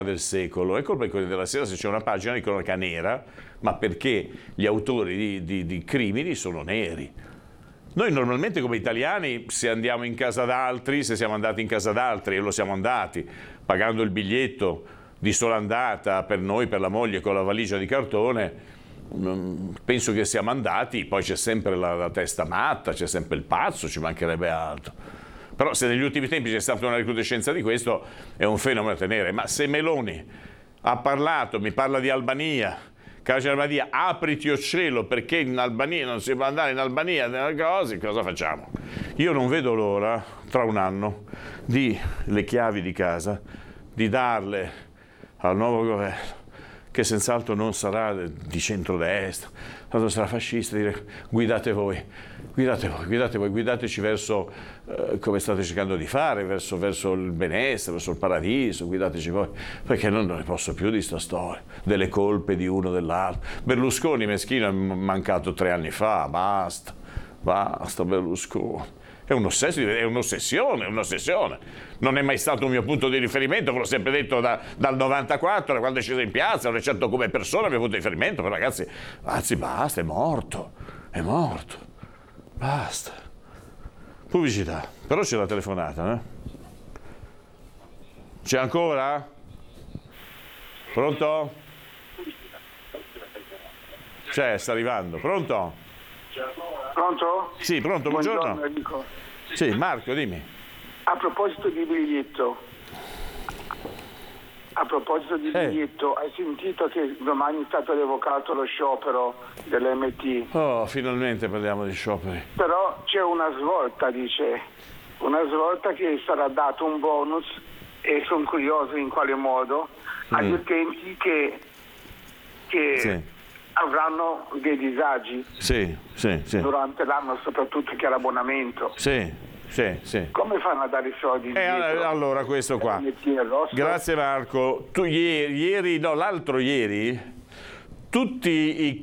del secolo. Ecco il Corriere della Sera se c'è una pagina di cronaca nera, ma perché gli autori di crimini sono neri. Noi normalmente come italiani, se andiamo in casa d'altri, se siamo andati in casa d'altri, e lo siamo andati, pagando il biglietto di sola andata per noi, per la moglie, con la valigia di cartone, penso che siamo andati, poi c'è sempre la testa matta, c'è sempre il pazzo, ci mancherebbe altro. Però se negli ultimi tempi c'è stata una recrudescenza di questo, è un fenomeno da tenere. Ma se Meloni ha parlato, mi parla di Albania, Carlo Albania, apriti o cielo, perché in Albania non si può andare in Albania, cosa facciamo? Io non vedo l'ora, tra un anno, le chiavi di casa, di darle al nuovo governo, che senz'altro non sarà di centrodestra, tanto sarà fascista, dire guidate voi, guidateci verso come state cercando di fare, verso il benessere, verso il paradiso, guidateci voi, perché non ne posso più di sta storia, delle colpe di uno dell'altro. Berlusconi meschino è mancato 3 anni fa, basta Berlusconi. È un'ossessione. Non è mai stato un mio punto di riferimento, ve l'ho sempre detto dal 94, da quando è sceso in piazza, non è certo come persona il mio punto di riferimento, però ragazzi, basta, è morto, basta. Pubblicità, però c'è la telefonata, C'è ancora? Pronto? Sta arrivando, pronto? Pronto? Sì, pronto, buongiorno. Enrico. Sì, Marco, dimmi. A proposito di biglietto, hai sentito che domani è stato revocato lo sciopero dell'MT? Oh, finalmente parliamo di scioperi. Però c'è una svolta che sarà dato un bonus, e sono curioso in quale modo, agli utenti che sì, avranno dei disagi sì. durante l'anno, soprattutto chi ha l'abbonamento. Sì. Come fanno a dare i soldi? Allora questo qua. Grazie Marco. Tu l'altro ieri, tutti i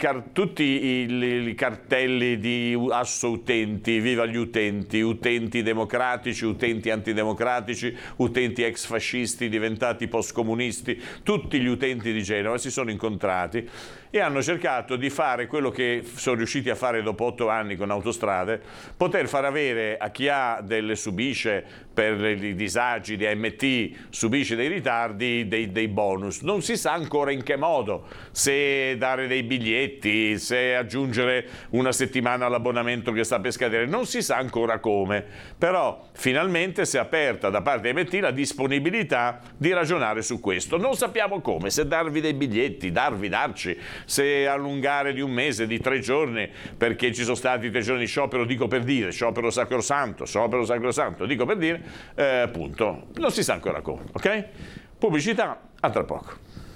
cartelli di Asso Utenti, viva gli utenti, utenti democratici, utenti antidemocratici, utenti ex fascisti diventati post-comunisti, tutti gli utenti di Genova si sono incontrati e hanno cercato di fare quello che sono riusciti a fare dopo 8 anni con Autostrade, poter far avere a chi subisce per i disagi di AMT, subisce dei ritardi, dei bonus. Non si sa ancora in che modo, se dare dei biglietti, se aggiungere una settimana all'abbonamento che sta per scadere, non si sa ancora come, però finalmente si è aperta da parte di AMT la disponibilità di ragionare su questo. Non sappiamo come, se darvi dei biglietti, darci, se allungare di 1 mese, di 3 giorni, perché ci sono stati 3 giorni di sciopero, dico per dire, sciopero sacrosanto, dico per dire, punto. Non si sa ancora come, ok? Pubblicità, a tra poco.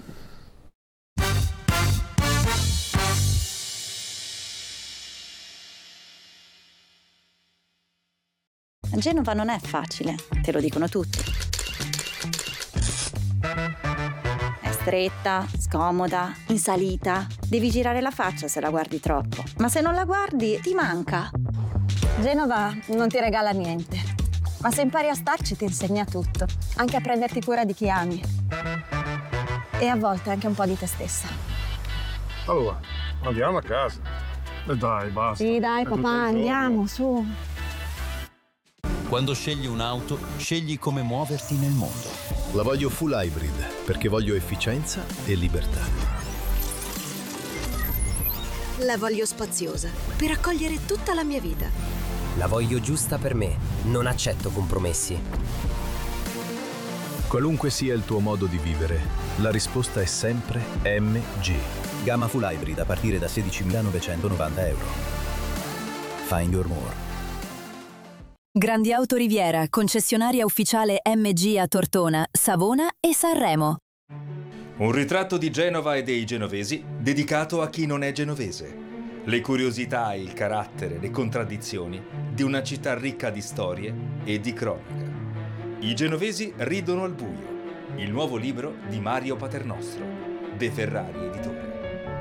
Genova non è facile, te lo dicono tutti. È stretta, scomoda, in salita. Devi girare la faccia se la guardi troppo. Ma se non la guardi, ti manca. Genova non ti regala niente, ma se impari a starci ti insegna tutto, anche a prenderti cura di chi ami. E a volte anche un po' di te stessa. Allora, andiamo a casa. E dai, basta. Sì, dai, papà, andiamo, su. Quando scegli un'auto, scegli come muoverti nel mondo. La voglio full hybrid, perché voglio efficienza e libertà. La voglio spaziosa, per accogliere tutta la mia vita. La voglio giusta per me, non accetto compromessi. Qualunque sia il tuo modo di vivere, la risposta è sempre MG. Gamma full hybrid a partire da €16.990. Find your more. Grandi Auto Riviera, concessionaria ufficiale MG a Tortona, Savona e Sanremo. Un ritratto di Genova e dei genovesi dedicato a chi non è genovese. Le curiosità, il carattere, le contraddizioni di una città ricca di storie e di cronaca. I genovesi ridono al buio. Il nuovo libro di Mario Paternostro, De Ferrari Editore.